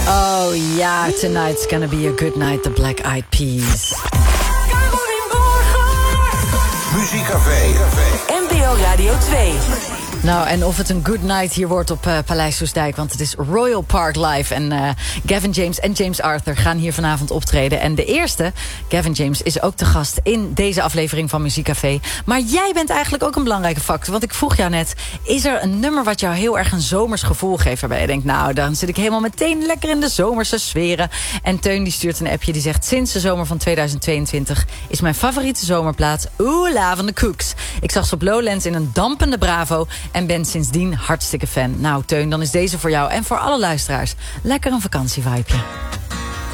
Oh ja, tonight's gonna be a good night, the Black Eyed Peas. Muziekcafé. NPO Radio 2. Nou, en of het een good night hier wordt op Paleis Soestdijk, want het is Royal Park Live. En Gavin James en James Arthur gaan hier vanavond optreden. En de eerste, Gavin James, is ook te gast in deze aflevering van Muziekcafé. Maar jij bent eigenlijk ook een belangrijke factor. Want ik vroeg jou net, is er een nummer wat jou heel erg een zomers gevoel geeft? Waarbij je denkt, nou, dan zit ik helemaal meteen lekker in de zomerse sferen. En Teun die stuurt een appje die zegt, sinds de zomer van 2022 is mijn favoriete zomerplaat Oela van de Cooks. Ik zag ze op Lowlands in een dampende Bravo en ben sindsdien hartstikke fan. Nou, Teun, dan is deze voor jou en voor alle luisteraars lekker een vakantievibeje.